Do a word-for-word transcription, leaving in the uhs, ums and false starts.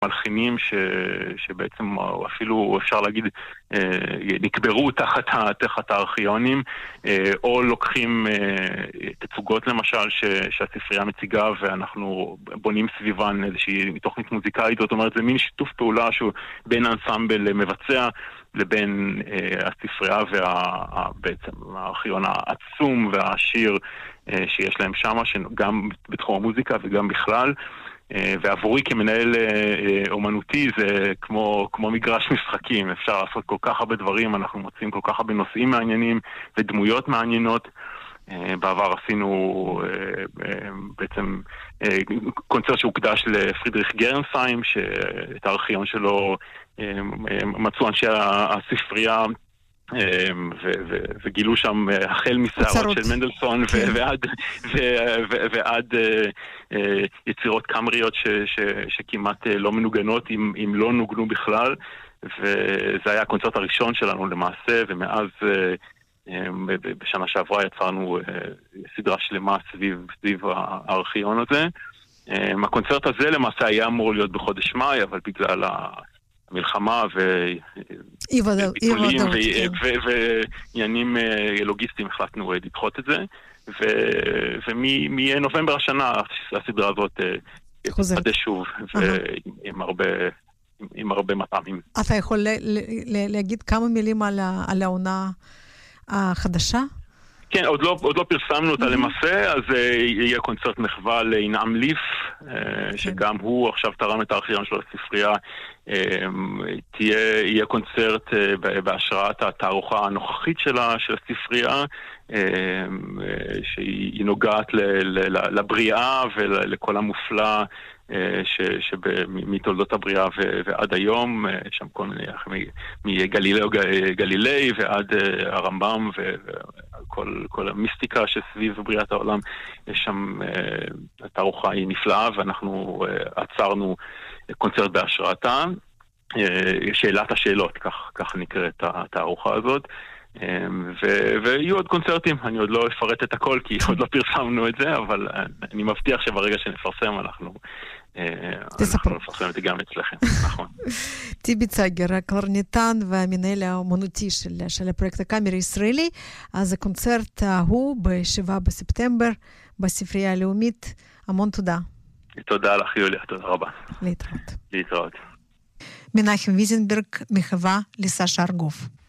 מלחינים ש, שבעצם אפילו אפשר להגיד נקברו תחת, תחת הארכיונים, או לוקחים תצוגות למשל ש, שהספרייה מציגה ואנחנו בונים סביבן איזושהי תוכנית מוזיקאית. זאת אומרת, זה מין שיתוף פעולה שהוא בין האנסמבל מבצע לבין הספרייה ובעצם הארכיון העצום והעשיר שיש להם שמה, שגם בתחום המוזיקה וגם בכלל. ועבורי כמנהל אומנותי זה כמו, כמו מגרש משחקים, אפשר לעשות כל כך הרבה דברים, אנחנו מוצאים כל כך הרבה נושאים מעניינים ודמויות מעניינות. בעבר עשינו בעצם קונצרט שהוקדש לפרידריך גרנסהיים, שאת הארכיון שלו מצאו אנשי הספרייה וגילו שם החל מסערות של מנדלסון ועד יצירות קאמריות שכמעט לא מנוגנות, אם לא נוגנו בכלל. וזה היה הקונצרט הראשון שלנו למעשה, ומאז בשנה שעברה יצרנו סדרה שלמה סביב הארכיון הזה. הקונצרט הזה למעשה היה אמור להיות בחודש מאי, אבל בגלל מלחמה וביטולים ועניינים לוגיסטיים החלטנו לדחות את זה, ומנובמבר השנה הסדרה הזאת תתחדש שוב עם הרבה מטעמים. אתה יכול להגיד כמה מילים על העונה החדשה? כן, עוד לא, עוד לא פרסמנו אותה למעשה, אז יהיה קונצרט מחווה לעינם ליף, שגם הוא עכשיו תרם את הארכיון שלו לספרייה. תהיה, יהיה קונצרט בהשראת התערוכה הנוכחית שלה, של הספרייה, שהיא נוגעת לבריאה ולכל המופלא מתולדות הבריאה ועד היום, שם כל מיני, מגלילאו גלילי ועד הרמב"ם וכל כל המיסטיקה שסביב בריאת העולם. יש שם, התערוכה היא נפלאה, ואנחנו עצרנו קונצרט בהשראתה, שאלת השאלות, כך, כך נקראת התערוכה הזאת. ויהיו עוד קונצרטים, אני עוד לא אפרט את הכל כי עוד לא פרסמנו את זה, אבל אני מבטיח שברגע שנפרסם אנחנו נפרסם את זה גם אצלכם. נכון. טיבי צייגר, הקלרניטן והמנהל האומנותי של הפרויקט הקאמרי הישראלי. אז הקונצרט הוא בשבעה בספטמבר בספרייה הלאומית. המון תודה. תודה לך יוליה, תודה רבה. להתראות. להתראות. מנחם ויזנברג, מחווה לסשה ארגוב.